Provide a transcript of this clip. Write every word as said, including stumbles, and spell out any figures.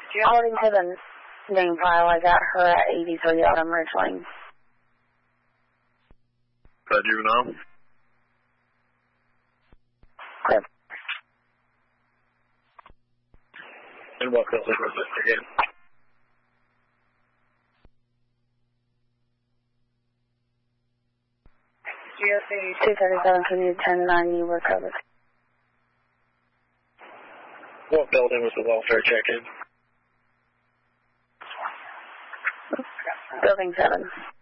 According to the name file, I got her at eighty-three Autumn Ridge Lane. That juvenile? Yep. And what building was this again? two thirty-seven, can you ten nine, you were covered. What building was the welfare check-in? Building seven.